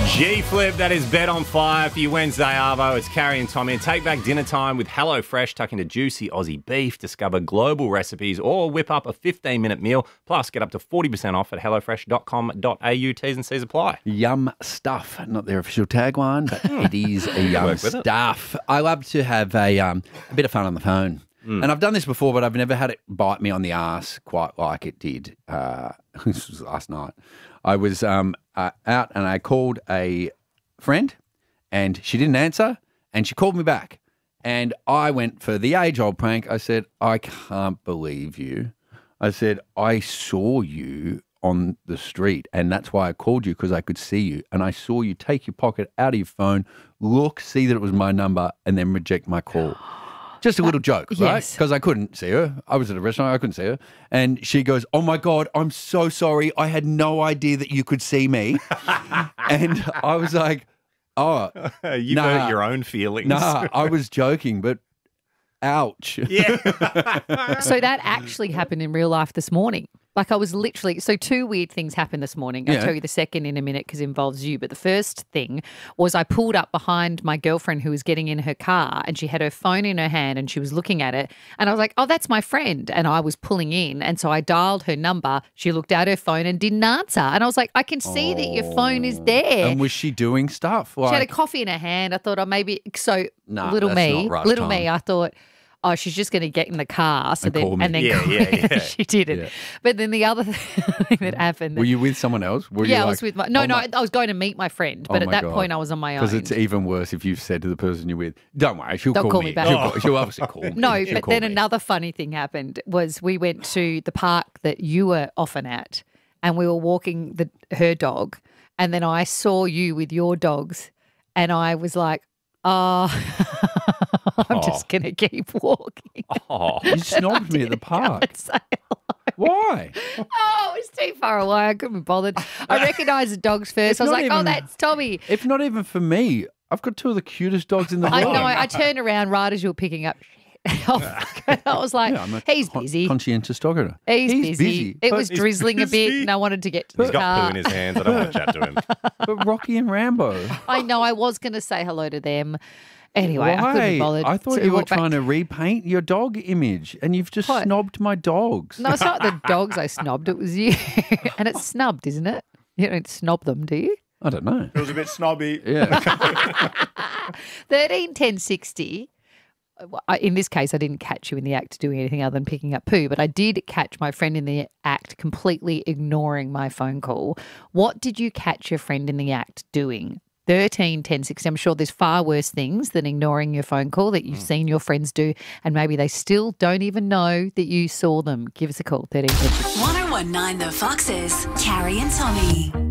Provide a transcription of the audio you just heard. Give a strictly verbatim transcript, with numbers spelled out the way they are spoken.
G-Flip, that is Bet on Fire for your Wednesday Arvo. It's Carrie and Tommy. And take back dinner time with HelloFresh. Tuck into juicy Aussie beef, discover global recipes, or whip up a fifteen-minute meal. Plus, get up to forty percent off at hello fresh dot com dot a u. T's and C's apply. Yum stuff. Not their official tagline, but it is a yum Work with it. stuff. I love to have a, um, a bit of fun on the phone. Mm. And I've done this before, but I've never had it bite me on the ass quite like it did. Uh, this was last night. I was um, uh, out and I called a friend and she didn't answer and she called me back. And I went for the age-old prank. I said, I can't believe you. I said, I saw you on the street and that's why I called you, because I could see you. And I saw you take your pocket out of your phone, look, see that it was my number, and then reject my call. Just a little joke, right? Yes. Because I couldn't see her. I was at a restaurant. I couldn't see her. And she goes, oh, my God, I'm so sorry. I had no idea that you could see me. And I was like, oh. you nah, hurt your own feelings. Nah, I was joking, but ouch. Yeah. So that actually happened in real life this morning. Like I was literally, so two weird things happened this morning. I'll Yeah. tell you the second in a minute because it involves you. But the first thing was I pulled up behind my girlfriend who was getting in her car and she had her phone in her hand and she was looking at it. And I was like, oh, that's my friend. And I was pulling in. And so I dialed her number. She looked at her phone and didn't answer. And I was like, I can see that your phone is there. And was she doing stuff? Like, She had a coffee in her hand. I thought, oh, maybe. So Nah, little that's me, not right little time. me, I thought, oh, she's just going to get in the car. So And then, call me. and then Yeah, call yeah, me. yeah. She didn't. Yeah. But then the other thing that happened. Were you with someone else? Were yeah, you I like, was with my. No, oh no, my- I was going to meet my friend, but Oh at my that God. point I was on my own. Because it's even worse if you've said to the person you're with, don't worry, she'll They'll call, call me. me back. She'll, Oh. call, she'll obviously call me. No, She'll but call then me. another funny thing happened was we went to the park that you were often at, and we were walking the her dog, and then I saw you with your dogs, and I was like, oh, I'm just going to keep walking. Oh. You snobbed me at the park. Why? Oh, it was too far away. I couldn't be bothered. I recognised the dogs first. It's I was not like, oh, even- that's Tommy. If not even for me, I've got two of the cutest dogs in the I world. know. I turned around right as you were picking up. I was like, Yeah, I'm a he's con- busy. conscientious dogger. He's, He's busy. busy, It but- was He's drizzling a bit, busy. and I wanted to get to He's the got car. poo in his hands. I don't want to chat to him. But Rocky and Rambo. I know. I was going to say hello to them. Anyway, I couldn't Why? be bothered. I thought So you we were walked back- trying to repaint your dog image, and you've just What? snobbed my dogs. No, it's not the dogs I snobbed. It was you. And it's snubbed, isn't it? You don't snob them, do you? I don't know. It was a bit snobby. Yeah. thirteen ten sixty. I- In this case, I didn't catch you in the act doing anything other than picking up poo, but I did catch my friend in the act completely ignoring my phone call. What did you catch your friend in the act doing? thirteen ten sixty. I'm sure there's far worse things than ignoring your phone call that you've seen your friends do, and maybe they still don't even know that you saw them. Give us a call, thirteen ten sixty. one oh one point nine The Foxes, Carrie and Tommy.